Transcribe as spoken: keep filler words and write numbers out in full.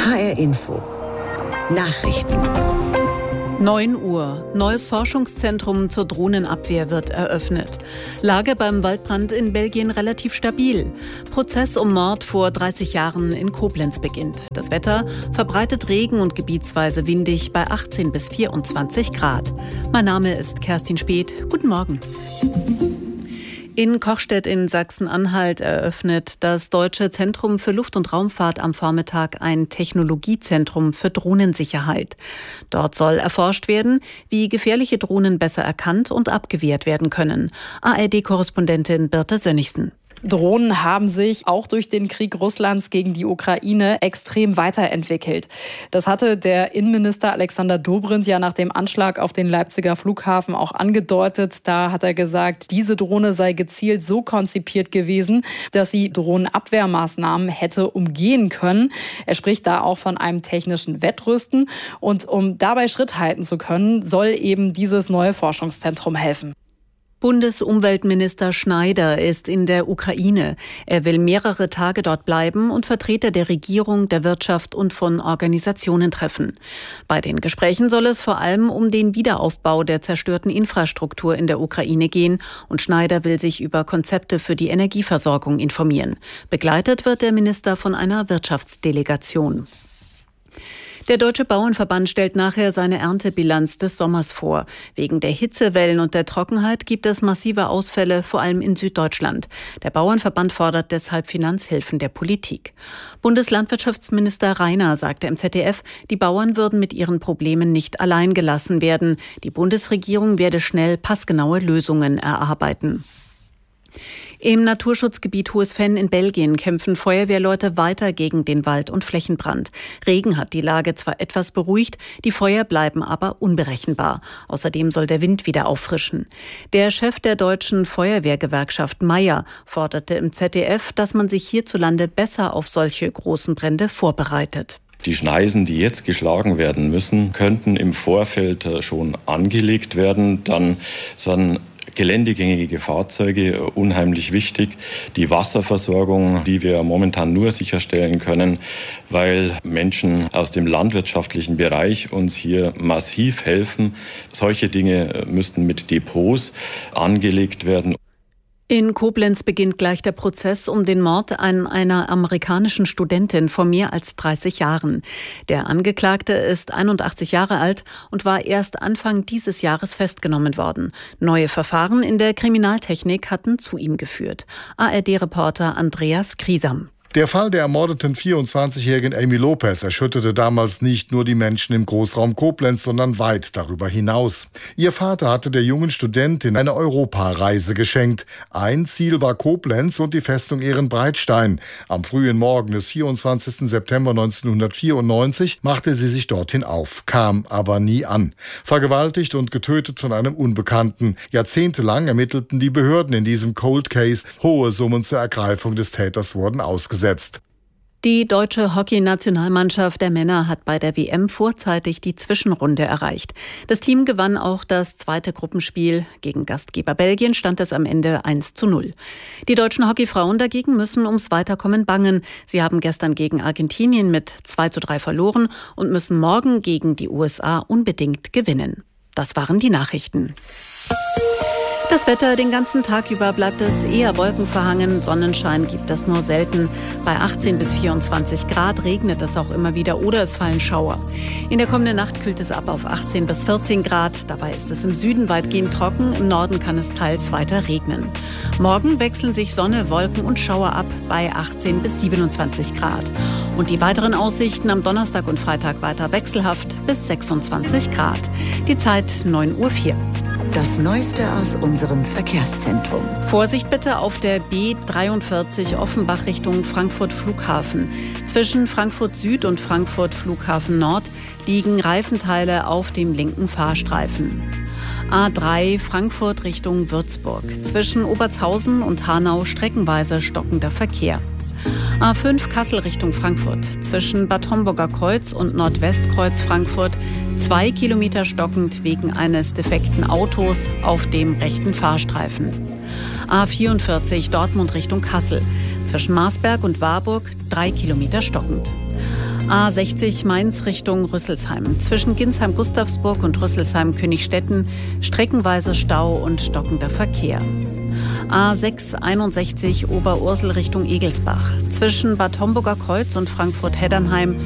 H R Info. Nachrichten. neun Uhr. Neues Forschungszentrum zur Drohnenabwehr wird eröffnet. Lage beim Waldbrand in Belgien relativ stabil. Prozess um Mord vor dreißig Jahren in Koblenz beginnt. Das Wetter: verbreitet Regen und gebietsweise windig bei achtzehn bis vierundzwanzig Grad. Mein Name ist Kerstin Speth. Guten Morgen. In Kochstedt in Sachsen-Anhalt eröffnet das Deutsche Zentrum für Luft- und Raumfahrt am Vormittag ein Technologiezentrum für Drohnensicherheit. Dort soll erforscht werden, wie gefährliche Drohnen besser erkannt und abgewehrt werden können. A R D-Korrespondentin Birte Sönnigsen. Drohnen haben sich auch durch den Krieg Russlands gegen die Ukraine extrem weiterentwickelt. Das hatte der Innenminister Alexander Dobrindt ja nach dem Anschlag auf den Leipziger Flughafen auch angedeutet. Da hat er gesagt, diese Drohne sei gezielt so konzipiert gewesen, dass sie Drohnenabwehrmaßnahmen hätte umgehen können. Er spricht da auch von einem technischen Wettrüsten. Und um dabei Schritt halten zu können, soll eben dieses neue Forschungszentrum helfen. Bundesumweltminister Schneider ist in der Ukraine. Er will mehrere Tage dort bleiben und Vertreter der Regierung, der Wirtschaft und von Organisationen treffen. Bei den Gesprächen soll es vor allem um den Wiederaufbau der zerstörten Infrastruktur in der Ukraine gehen, und Schneider will sich über Konzepte für die Energieversorgung informieren. Begleitet wird der Minister von einer Wirtschaftsdelegation. Der Deutsche Bauernverband stellt nachher seine Erntebilanz des Sommers vor. Wegen der Hitzewellen und der Trockenheit gibt es massive Ausfälle, vor allem in Süddeutschland. Der Bauernverband fordert deshalb Finanzhilfen der Politik. Bundeslandwirtschaftsminister Rainer sagte im Z D F, die Bauern würden mit ihren Problemen nicht allein gelassen werden. Die Bundesregierung werde schnell passgenaue Lösungen erarbeiten. Im Naturschutzgebiet Hohes Venn in Belgien kämpfen Feuerwehrleute weiter gegen den Wald- und Flächenbrand. Regen hat die Lage zwar etwas beruhigt, die Feuer bleiben aber unberechenbar. Außerdem soll der Wind wieder auffrischen. Der Chef der deutschen Feuerwehrgewerkschaft Meier forderte im Z D F, dass man sich hierzulande besser auf solche großen Brände vorbereitet. Die Schneisen, die jetzt geschlagen werden müssen, könnten im Vorfeld schon angelegt werden. Dann sind geländegängige Fahrzeuge unheimlich wichtig. Die Wasserversorgung, die wir momentan nur sicherstellen können, weil Menschen aus dem landwirtschaftlichen Bereich uns hier massiv helfen. Solche Dinge müssten mit Depots angelegt werden. In Koblenz beginnt gleich der Prozess um den Mord an einer amerikanischen Studentin vor mehr als dreißig Jahren. Der Angeklagte ist einundachtzig Jahre alt und war erst Anfang dieses Jahres festgenommen worden. Neue Verfahren in der Kriminaltechnik hatten zu ihm geführt. A R D-Reporter Andreas Kriesam. Der Fall der ermordeten vierundzwanzigjährigen Amy Lopez erschütterte damals nicht nur die Menschen im Großraum Koblenz, sondern weit darüber hinaus. Ihr Vater hatte der jungen Studentin eine Europareise geschenkt. Ein Ziel war Koblenz und die Festung Ehrenbreitstein. Am frühen Morgen des vierundzwanzigsten September neunzehnhundertvierundneunzig machte sie sich dorthin auf, kam aber nie an. Vergewaltigt und getötet von einem Unbekannten. Jahrzehntelang ermittelten die Behörden in diesem Cold Case. Hohe Summen zur Ergreifung des Täters wurden ausgesetzt. Die deutsche Hockey-Nationalmannschaft der Männer hat bei der W M vorzeitig die Zwischenrunde erreicht. Das Team gewann auch das zweite Gruppenspiel. Gegen Gastgeber Belgien stand es am Ende eins zu null. Die deutschen Hockeyfrauen dagegen müssen ums Weiterkommen bangen. Sie haben gestern gegen Argentinien mit zwei zu drei verloren und müssen morgen gegen die U S A unbedingt gewinnen. Das waren die Nachrichten. Das Wetter: den ganzen Tag über bleibt es eher wolkenverhangen. Sonnenschein gibt es nur selten. Bei achtzehn bis vierundzwanzig Grad regnet es auch immer wieder oder es fallen Schauer. In der kommenden Nacht kühlt es ab auf achtzehn bis vierzehn Grad. Dabei ist es im Süden weitgehend trocken. Im Norden kann es teils weiter regnen. Morgen wechseln sich Sonne, Wolken und Schauer ab bei achtzehn bis siebenundzwanzig Grad. Und die weiteren Aussichten am Donnerstag und Freitag weiter wechselhaft bis sechsundzwanzig Grad. Die Zeit neun Uhr vier. Das Neueste aus unserem Verkehrszentrum. Vorsicht bitte auf der B dreiundvierzig Offenbach Richtung Frankfurt Flughafen. Zwischen Frankfurt Süd und Frankfurt Flughafen Nord liegen Reifenteile auf dem linken Fahrstreifen. A drei Frankfurt Richtung Würzburg. Zwischen Obertshausen und Hanau streckenweise stockender Verkehr. A fünf Kassel Richtung Frankfurt. Zwischen Bad Homburger Kreuz und Nordwestkreuz Frankfurt zwei Kilometer stockend wegen eines defekten Autos auf dem rechten Fahrstreifen. A vierundvierzig Dortmund Richtung Kassel. Zwischen Marsberg und Warburg drei Kilometer stockend. A sechzig Mainz Richtung Rüsselsheim. Zwischen Ginsheim-Gustavsburg und Rüsselsheim-Königstetten streckenweise Stau und stockender Verkehr. A sechs einundsechzig Oberursel Richtung Egelsbach. Zwischen Bad Homburger Kreuz und Frankfurt-Heddernheim